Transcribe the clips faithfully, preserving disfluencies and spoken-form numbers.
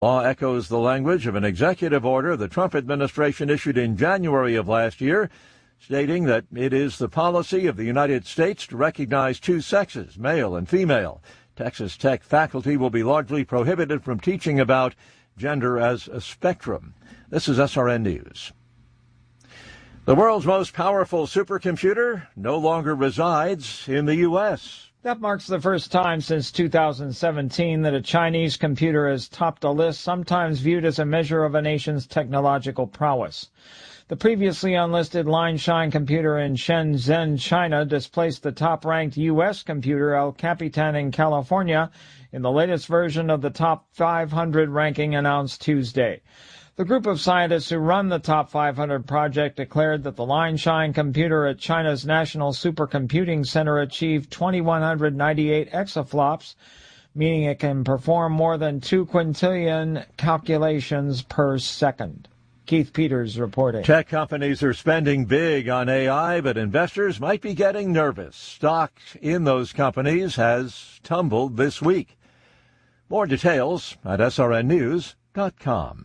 Law echoes the language of an executive order the Trump administration issued in January of last year, stating that it is the policy of the United States to recognize two sexes, male and female. Texas Tech faculty will be largely prohibited from teaching about gender as a spectrum. This is S R N News. The world's most powerful supercomputer no longer resides in the U S That marks the first time since two thousand seventeen that a Chinese computer has topped a list sometimes viewed as a measure of a nation's technological prowess. The previously unlisted Linshine computer in Shenzhen, China, displaced the top-ranked U S computer El Capitan in California in the latest version of the top five hundred ranking announced Tuesday. The group of scientists who run the Top five hundred project declared that the Linshine computer at China's National Supercomputing Center achieved two thousand one hundred ninety-eight exaflops, meaning it can perform more than two quintillion calculations per second. Keith Peters reporting. Tech companies are spending big on A I, but investors might be getting nervous. Stock in those companies has tumbled this week. More details at S R N news dot com.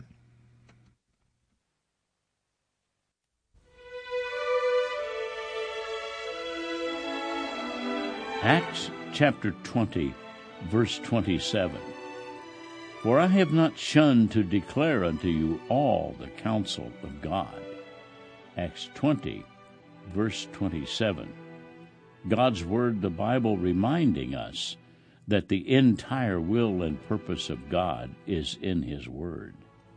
Acts chapter twenty, verse twenty-seven. For I have not shunned to declare unto you all the counsel of God. Acts twenty, verse twenty-seven. God's Word, the Bible, reminding us that the entire will and purpose of God is in His Word.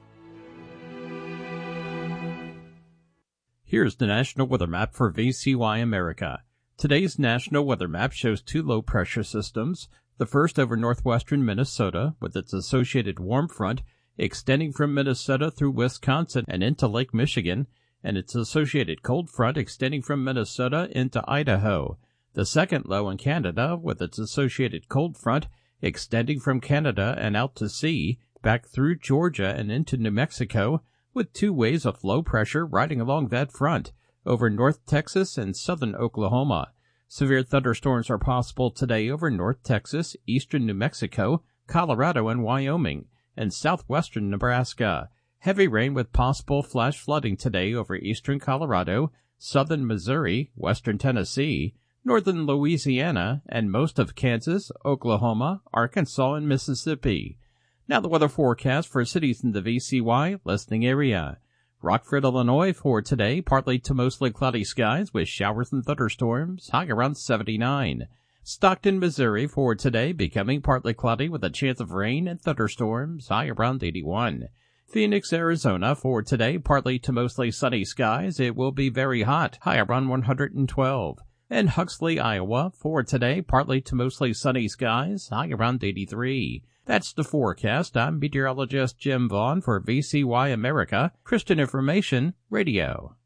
Here's the National Weather Map for V C Y America. Today's national weather map shows two low-pressure systems, the first over northwestern Minnesota with its associated warm front extending from Minnesota through Wisconsin and into Lake Michigan, and its associated cold front extending from Minnesota into Idaho. The second low in Canada with its associated cold front extending from Canada and out to sea, back through Georgia and into New Mexico, with two waves of low pressure riding along that front over North Texas and southern Oklahoma. Severe thunderstorms are possible today over North Texas, eastern New Mexico, Colorado and Wyoming, and southwestern Nebraska. Heavy rain with possible flash flooding today over eastern Colorado, southern Missouri, western Tennessee, northern Louisiana, and most of Kansas, Oklahoma, Arkansas, and Mississippi. Now the weather forecast for cities in the V C Y listening area. Rockford, Illinois for today, partly to mostly cloudy skies with showers and thunderstorms, high around seventy-nine. Stockton, Missouri for today, becoming partly cloudy with a chance of rain and thunderstorms, high around eighty-one. Phoenix, Arizona for today, partly to mostly sunny skies. It will be very hot, high around one hundred twelve. And Huxley, Iowa for today, partly to mostly sunny skies, high around eighty-three. That's the forecast. I'm meteorologist Jim Vaughn for V C Y America, Christian Information Radio.